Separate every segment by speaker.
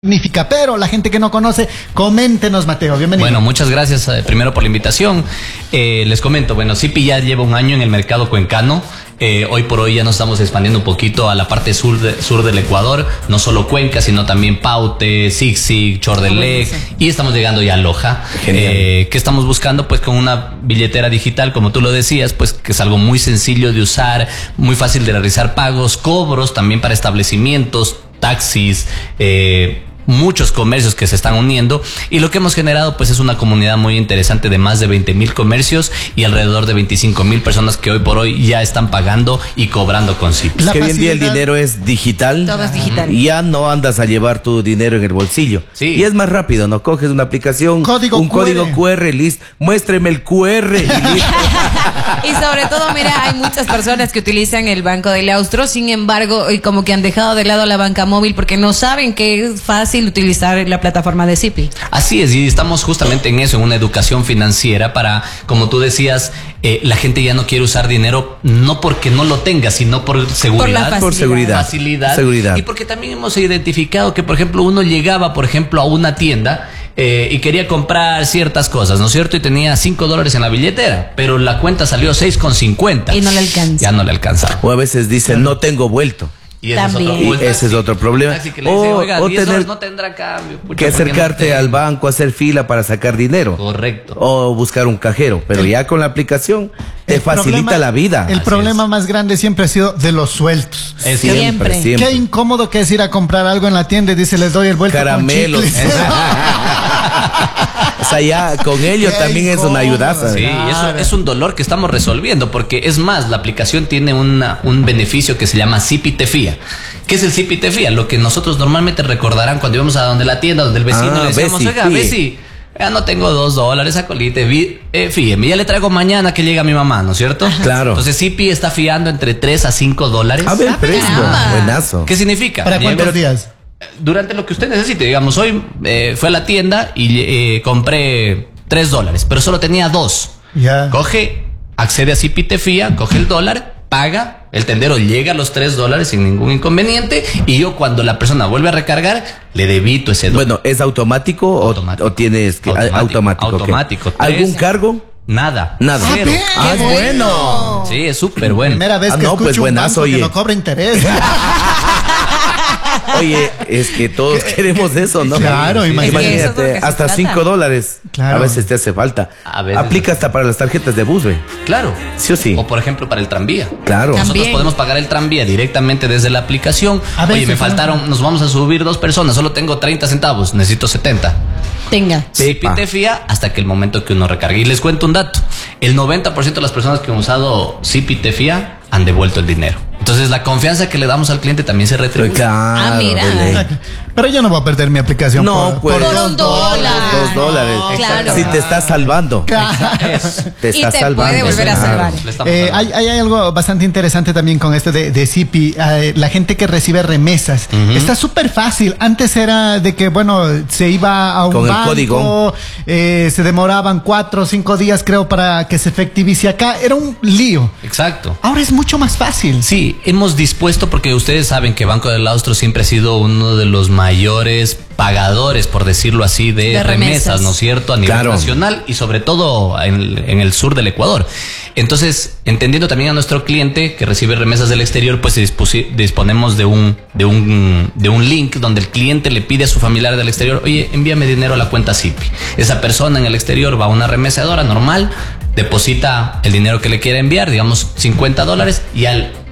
Speaker 1: Significa, pero la gente que no conoce, coméntenos, Mateo, bienvenido.
Speaker 2: Bueno, muchas gracias primero por la invitación. Les comento, bueno, Zipi ya lleva un año en el mercado cuencano. Hoy por hoy ya nos estamos expandiendo un poquito a la parte sur del Ecuador, no solo Cuenca, sino también Paute, Siksik, Chordelec, y estamos llegando ya a Loja. ¿Qué estamos buscando? Pues con una billetera digital, como tú lo decías, pues que es algo muy sencillo de usar, muy fácil de realizar pagos, cobros también para establecimientos, taxis, muchos comercios que se están uniendo, y lo que hemos generado pues es una comunidad muy interesante de más de 20,000 comercios y alrededor de 25,000 personas que hoy por hoy ya están pagando y cobrando con Zipi.
Speaker 3: Que hoy en día el dinero es digital.
Speaker 4: Todo es digital.
Speaker 3: Y ya no andas a llevar tu dinero en el bolsillo.
Speaker 2: Sí.
Speaker 3: Y es más rápido, ¿no? Coges una aplicación, código QR, listo. Muéstreme el QR y listo.
Speaker 4: Y sobre todo, mira, hay muchas personas que utilizan el Banco del Austro, sin embargo, como que han dejado de lado la banca móvil porque no saben que es fácil utilizar la plataforma de Zipi.
Speaker 2: Así es, y estamos justamente en eso, en una educación financiera para, como tú decías, la gente ya no quiere usar dinero, no porque no lo tenga, sino por seguridad.
Speaker 3: Por seguridad.
Speaker 2: Facilidad. Y porque también hemos identificado que, por ejemplo, uno llegaba, por ejemplo, a una tienda y quería comprar ciertas cosas, ¿no es cierto? Y tenía $5 en la billetera, pero la cuenta salió 6,50.
Speaker 4: Y no le alcanza.
Speaker 2: Ya no le alcanza.
Speaker 3: O a veces dicen, no tengo vuelto.
Speaker 2: Y
Speaker 3: ese es otro problema.
Speaker 2: O tener no tendrá cambio.
Speaker 3: Que acercarte al banco, hacer fila para sacar dinero.
Speaker 2: Correcto.
Speaker 3: O buscar un cajero. Pero ya con la aplicación te facilita la vida.
Speaker 1: El problema más grande siempre ha sido de los sueltos.
Speaker 4: Siempre.
Speaker 1: Qué incómodo que es ir a comprar algo en la tienda y dice, les doy el vuelto.
Speaker 3: Caramelos. O sea, ya con ello también es una ayudaza.
Speaker 2: Sí, eso es un dolor que estamos resolviendo, porque es más, la aplicación tiene un beneficio que se llama Zipi Te Fía. ¿Qué es el Zipi Te Fía? Lo que nosotros normalmente recordarán cuando íbamos a donde la tienda, donde el vecino le decíamos, oiga, Besi, ya no tengo $2, acolite, fíjeme, ya le traigo mañana que llega mi mamá, ¿no es cierto?
Speaker 3: Claro.
Speaker 2: Entonces Zipi está fiando entre $3 a $5.
Speaker 3: A ver, presto, buenazo.
Speaker 2: ¿Qué significa?
Speaker 1: ¿Para cuántos días?
Speaker 2: Durante lo que usted necesite, digamos, hoy fue a la tienda y compré $3, pero solo tenía 2.
Speaker 1: Ya.
Speaker 2: Coge, accede a Zipi Te Fía, coge el dólar, paga, el tendero llega a los $3 sin ningún inconveniente, y yo cuando la persona vuelve a recargar, le debito ese dólar.
Speaker 3: Bueno, ¿es automático o tienes que automático?
Speaker 2: Automático.
Speaker 3: ¿Algún cargo?
Speaker 2: Nada.
Speaker 3: Cero.
Speaker 1: Ah,
Speaker 3: es bueno.
Speaker 2: Sí, es súper bueno.
Speaker 1: Primera vez que escucho
Speaker 3: pues buenazo,
Speaker 1: un banco
Speaker 3: oye.
Speaker 1: que no cobra interés.
Speaker 3: Oye, es que todos queremos eso, ¿no?
Speaker 1: Claro,
Speaker 3: imagínate, hasta $5.
Speaker 1: Claro.
Speaker 3: A veces te hace falta.
Speaker 2: A veces.
Speaker 3: Aplica hasta para las tarjetas de bus, güey.
Speaker 2: Claro.
Speaker 3: Sí o sí.
Speaker 2: O por ejemplo para el tranvía.
Speaker 3: Claro.
Speaker 2: Nosotros
Speaker 4: También
Speaker 2: podemos pagar el tranvía directamente desde la aplicación.
Speaker 1: A veces,
Speaker 2: Oye, me faltaron, nos vamos a subir 2 personas, solo tengo 30 centavos, necesito 70.
Speaker 4: Tenga.
Speaker 2: Zipi Te Fía hasta que el momento que uno recargue. Y les cuento un dato: el 90% de las personas que han usado Zipi Te Fía han devuelto el dinero. Entonces la confianza que le damos al cliente también se retribuye.
Speaker 3: Claro,
Speaker 4: mira.
Speaker 3: de ley.
Speaker 1: Pero yo no voy a perder mi aplicación
Speaker 3: No,
Speaker 1: por
Speaker 3: pues.
Speaker 4: Por $1.
Speaker 3: $2.
Speaker 4: Claro.
Speaker 3: Si te estás salvando. Te
Speaker 4: Y
Speaker 3: estás
Speaker 4: te
Speaker 3: salvando.
Speaker 4: puede volver a salvar.
Speaker 2: Le estamos hablando.
Speaker 1: hay algo bastante interesante también con esto de Zipi. La gente que recibe remesas. Está súper fácil. Antes era de que, bueno, se iba a un
Speaker 3: Con el
Speaker 1: banco,
Speaker 3: código.
Speaker 1: se demoraban 4 o 5 días, creo, para que se efectivice acá. Era un lío.
Speaker 2: Exacto.
Speaker 1: Ahora es mucho más fácil.
Speaker 2: Sí, hemos dispuesto, porque ustedes saben que Banco del Austro siempre ha sido uno de los mayores pagadores, por decirlo así, de remesas, ¿no es cierto? A nivel nacional y sobre todo en el sur del Ecuador. Entonces, entendiendo también a nuestro cliente que recibe remesas del exterior, pues disponemos de un link donde el cliente le pide a su familiar del exterior, oye, envíame dinero a la cuenta Zipi. Esa persona en el exterior va a una remesadora normal, deposita el dinero que le quiera enviar, digamos $50, y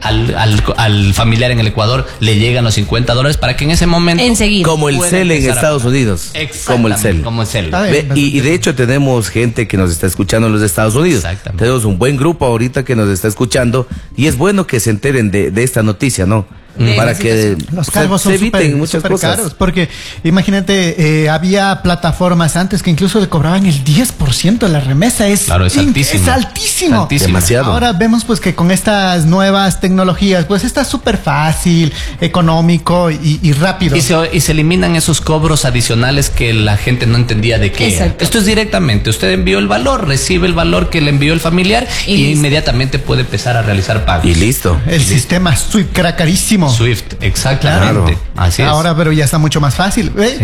Speaker 2: al familiar en el Ecuador le llegan los $50 para que en ese momento,
Speaker 4: enseguida,
Speaker 3: como el CEL en Estados Unidos.
Speaker 2: Como el CEL.
Speaker 3: Y de hecho tenemos gente que nos está escuchando en los Estados Unidos. Tenemos un buen grupo ahorita que nos está escuchando, y es bueno que se enteren de esta noticia, ¿no? Para que
Speaker 1: los cargos
Speaker 3: se eviten muchas cosas.
Speaker 1: Caros, porque imagínate, había plataformas antes que incluso le cobraban el 10% de la remesa.
Speaker 2: Claro, es altísimo.
Speaker 1: Es altísimo.
Speaker 3: Demasiado.
Speaker 1: Ahora vemos pues que con estas nuevas tecnologías pues está súper fácil, económico y rápido.
Speaker 2: Y se eliminan esos cobros adicionales que la gente no entendía de qué era. Esto es directamente, usted envió el valor, recibe el valor que le envió el familiar y inmediatamente puede empezar a realizar pagos.
Speaker 3: Y listo.
Speaker 1: El sistema Swift, que era carísimo.
Speaker 2: Swift, exactamente.
Speaker 3: Claro.
Speaker 2: Así es.
Speaker 1: Ahora, pero ya está mucho más fácil.